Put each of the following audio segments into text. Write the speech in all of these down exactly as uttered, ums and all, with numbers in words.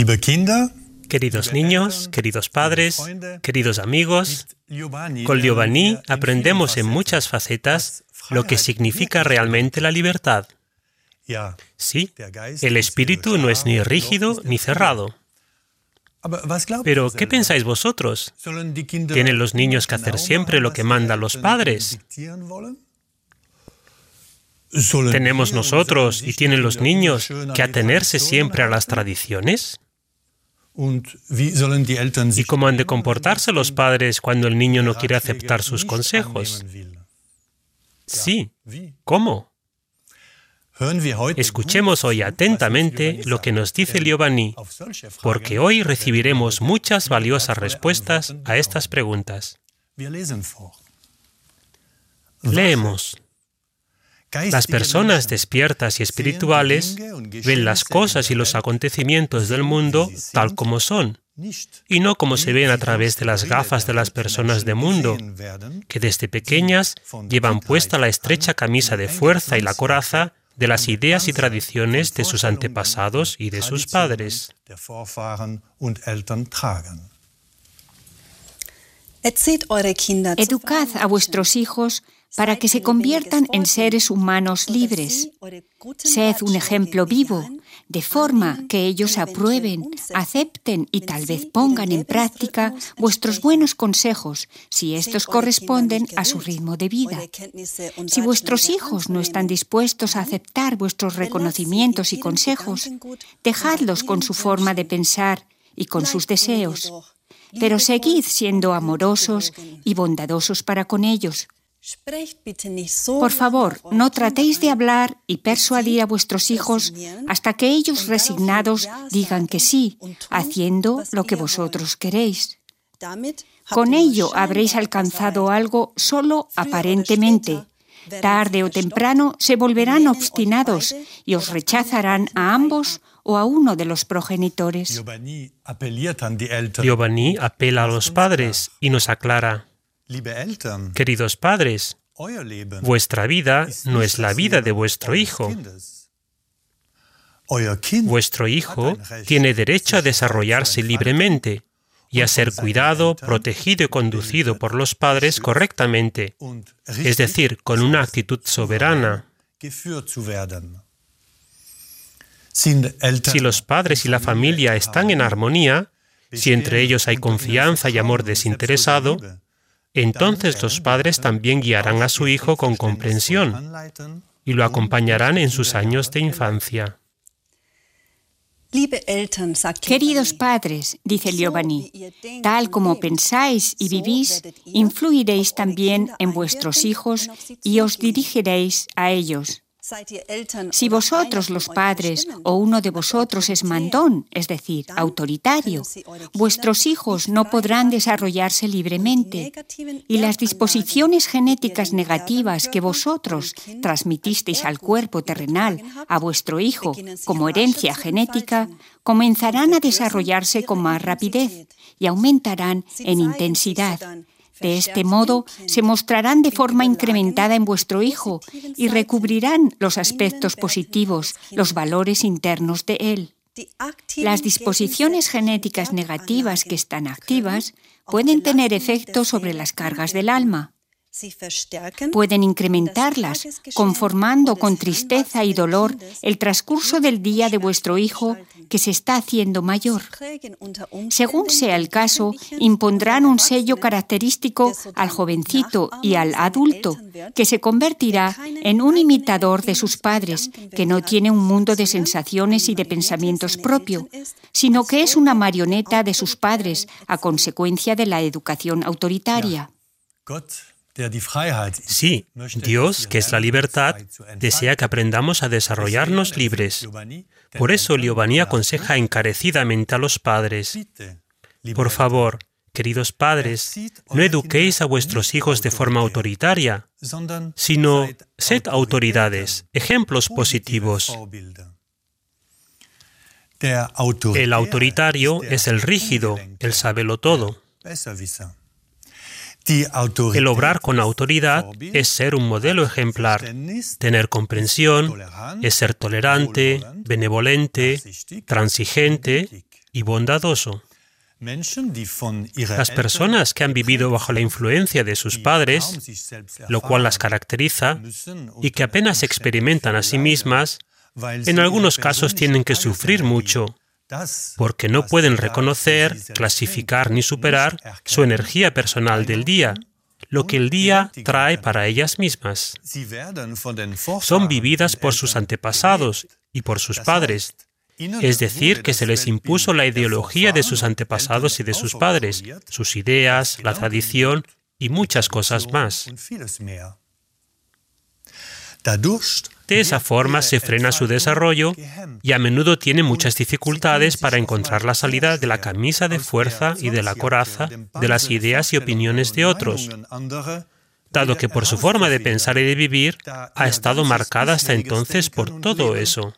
Queridos niños, queridos padres, queridos amigos, con Giovanni aprendemos en muchas facetas lo que significa realmente la libertad. Sí, el espíritu no es ni rígido ni cerrado. Pero, ¿qué pensáis vosotros? ¿Tienen los niños que hacer siempre lo que mandan los padres? ¿Tenemos nosotros y tienen los niños que atenerse siempre a las tradiciones? ¿Y cómo han de comportarse los padres cuando el niño no quiere aceptar sus consejos? Sí, ¿cómo? Escuchemos hoy atentamente lo que nos dice Giovanni, porque hoy recibiremos muchas valiosas respuestas a estas preguntas. Leemos. Las personas despiertas y espirituales ven las cosas y los acontecimientos del mundo tal como son, y no como se ven a través de las gafas de las personas de mundo, que desde pequeñas llevan puesta la estrecha camisa de fuerza y la coraza de las ideas y tradiciones de sus antepasados y de sus padres. Educad a vuestros hijos para que se conviertan en seres humanos libres. Sed un ejemplo vivo, de forma que ellos aprueben, acepten y tal vez pongan en práctica vuestros buenos consejos, si estos corresponden a su ritmo de vida. Si vuestros hijos no están dispuestos a aceptar vuestros reconocimientos y consejos, dejadlos con su forma de pensar y con sus deseos, pero seguid siendo amorosos y bondadosos para con ellos. Por favor, no tratéis de hablar y persuadir a vuestros hijos hasta que ellos resignados digan que sí, haciendo lo que vosotros queréis. Con ello habréis alcanzado algo solo aparentemente. Tarde o temprano se volverán obstinados y os rechazarán a ambos o a uno de los progenitores. Giovanni apela a los padres y nos aclara. Queridos padres, vuestra vida no es la vida de vuestro hijo. Vuestro hijo tiene derecho a desarrollarse libremente y a ser cuidado, protegido y conducido por los padres correctamente, es decir, con una actitud soberana. Si los padres y la familia están en armonía, si entre ellos hay confianza y amor desinteresado, entonces los padres también guiarán a su hijo con comprensión y lo acompañarán en sus años de infancia. Queridos padres, dice Giovanni, tal como pensáis y vivís, influiréis también en vuestros hijos y os dirigiréis a ellos. Si vosotros, los padres, o uno de vosotros es mandón, es decir, autoritario, vuestros hijos no podrán desarrollarse libremente, y las disposiciones genéticas negativas que vosotros transmitisteis al cuerpo terrenal a vuestro hijo como herencia genética, comenzarán a desarrollarse con más rapidez y aumentarán en intensidad. De este modo, se mostrarán de forma incrementada en vuestro hijo y recubrirán los aspectos positivos, los valores internos de él. Las disposiciones genéticas negativas que están activas pueden tener efecto sobre las cargas del alma. Pueden incrementarlas, conformando con tristeza y dolor el transcurso del día de vuestro hijo que se está haciendo mayor. Según sea el caso, impondrán un sello característico al jovencito y al adulto, que se convertirá en un imitador de sus padres, que no tiene un mundo de sensaciones y de pensamientos propio, sino que es una marioneta de sus padres a consecuencia de la educación autoritaria. Sí, Dios, que es la libertad, desea que aprendamos a desarrollarnos libres. Por eso Giovanni aconseja encarecidamente a los padres. Por favor, queridos padres, no eduquéis a vuestros hijos de forma autoritaria, sino sed autoridades, ejemplos positivos. El autoritario es el rígido, el sábelo-todo. El obrar con autoridad es ser un modelo ejemplar. Tener comprensión es ser tolerante, benevolente, transigente y bondadoso. Las personas que han vivido bajo la influencia de sus padres, lo cual las caracteriza, y que apenas se experimentan a sí mismas, en algunos casos tienen que sufrir mucho, porque no pueden reconocer, clasificar ni superar su energía personal del día, lo que el día trae para ellas mismas. Son vividas por sus antepasados y por sus padres, es decir, que se les impuso la ideología de sus antepasados y de sus padres, sus ideas, la tradición y muchas cosas más. De esa forma se frena su desarrollo y a menudo tiene muchas dificultades para encontrar la salida de la camisa de fuerza y de la coraza de las ideas y opiniones de otros, dado que por su forma de pensar y de vivir ha estado marcada hasta entonces por todo eso.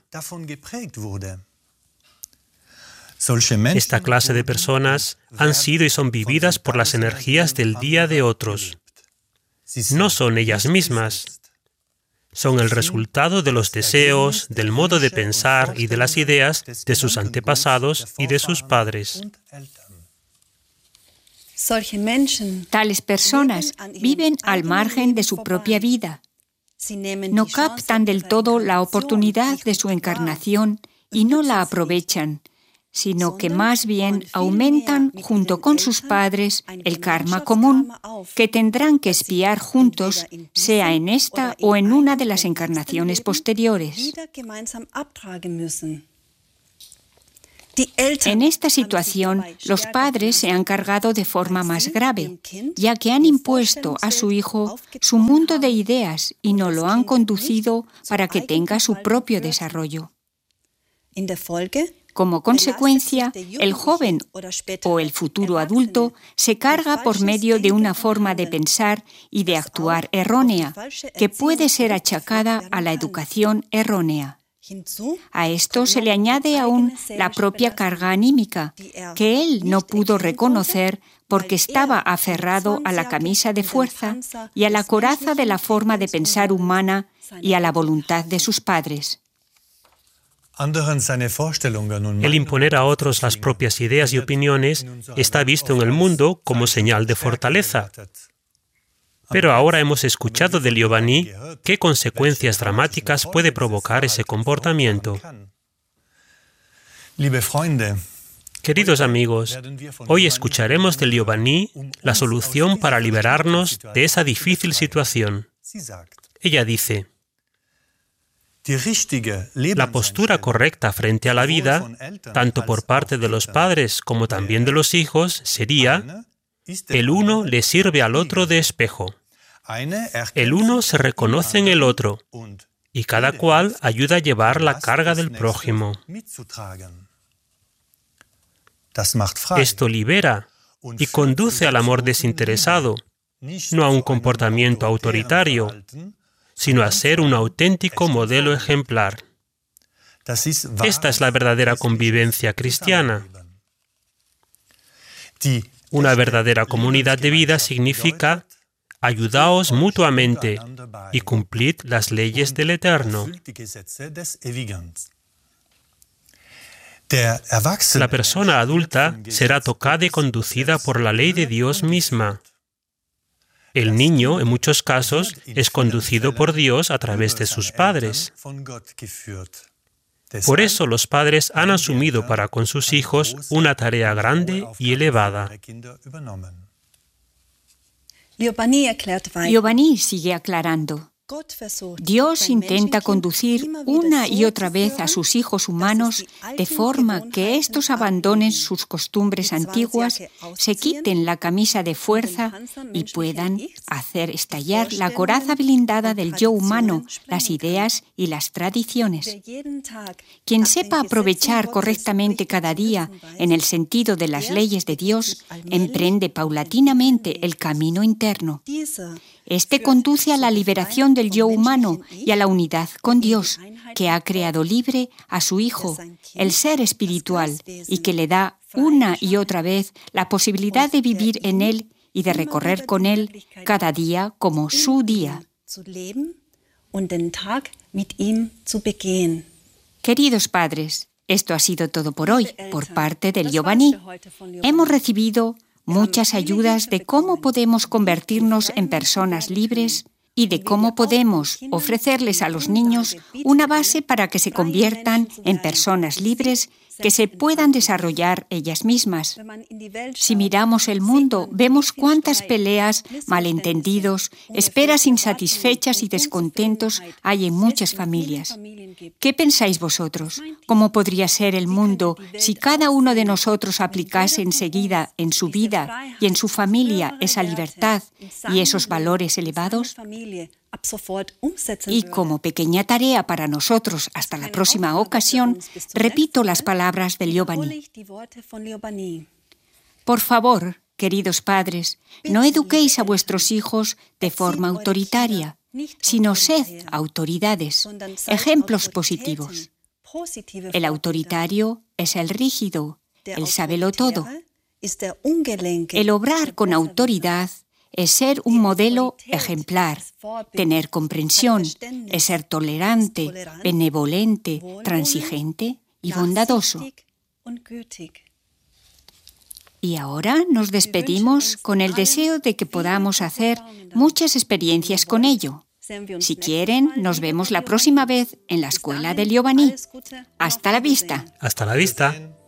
Esta clase de personas han sido y son vividas por las energías del día de otros. No son ellas mismas. Son el resultado de los deseos, del modo de pensar y de las ideas de sus antepasados y de sus padres. Tales personas viven al margen de su propia vida. No captan del todo la oportunidad de su encarnación y no la aprovechan, sino que más bien aumentan junto con sus padres el karma común que tendrán que expiar juntos, sea en esta o en una de las encarnaciones posteriores. En esta situación, los padres se han cargado de forma más grave, ya que han impuesto a su hijo su mundo de ideas y no lo han conducido para que tenga su propio desarrollo. Como consecuencia, el joven o el futuro adulto se carga por medio de una forma de pensar y de actuar errónea, que puede ser achacada a la educación errónea. A esto se le añade aún la propia carga anímica, que él no pudo reconocer porque estaba aferrado a la camisa de fuerza y a la coraza de la forma de pensar humana y a la voluntad de sus padres. El imponer a otros las propias ideas y opiniones está visto en el mundo como señal de fortaleza. Pero ahora hemos escuchado de Liobani qué consecuencias dramáticas puede provocar ese comportamiento. Queridos amigos, hoy escucharemos de Liobani la solución para liberarnos de esa difícil situación. Ella dice: la postura correcta frente a la vida, tanto por parte de los padres como también de los hijos, sería: el uno le sirve al otro de espejo. El uno se reconoce en el otro, y cada cual ayuda a llevar la carga del prójimo. Esto libera y conduce al amor desinteresado, no a un comportamiento autoritario, sino a ser un auténtico modelo ejemplar. Esta es la verdadera convivencia cristiana. Una verdadera comunidad de vida significa: ayudaos mutuamente y cumplid las leyes del Eterno. La persona adulta será tocada y conducida por la ley de Dios misma. El niño, en muchos casos, es conducido por Dios a través de sus padres. Por eso los padres han asumido para con sus hijos una tarea grande y elevada. Liobani sigue aclarando. Dios intenta conducir una y otra vez a sus hijos humanos de forma que éstos abandonen sus costumbres antiguas, se quiten la camisa de fuerza y puedan hacer estallar la coraza blindada del yo humano, las ideas y las tradiciones. Quien sepa aprovechar correctamente cada día en el sentido de las leyes de Dios, emprende paulatinamente el camino interno. Este conduce a la liberación del yo humano y a la unidad con Dios, que ha creado libre a su Hijo, el ser espiritual, y que le da una y otra vez la posibilidad de vivir en Él y de recorrer con Él cada día como su día. Queridos padres, Esto ha sido todo por hoy, por parte del Giovanni. Hemos recibido muchas ayudas de cómo podemos convertirnos en personas libres y de cómo podemos ofrecerles a los niños una base para que se conviertan en personas libres que se puedan desarrollar ellas mismas. Si miramos el mundo, vemos cuántas peleas, malentendidos, esperas insatisfechas y descontentos hay en muchas familias. ¿Qué pensáis vosotros? ¿Cómo podría ser el mundo si cada uno de nosotros aplicase enseguida en su vida y en su familia esa libertad y esos valores elevados? Y como pequeña tarea para nosotros hasta la próxima ocasión, repito las palabras del Giovanni. Por favor, queridos padres, no eduquéis a vuestros hijos de forma autoritaria, sino sed autoridades, ejemplos positivos. El autoritario es el rígido, el sábelo-todo. El obrar con autoridad es ser un modelo ejemplar, tener comprensión, es ser tolerante, benevolente, transigente y bondadoso. Y ahora nos despedimos con el deseo de que podamos hacer muchas experiencias con ello. Si quieren, nos vemos la próxima vez en la escuela del Giovanni. Hasta la vista. Hasta la vista.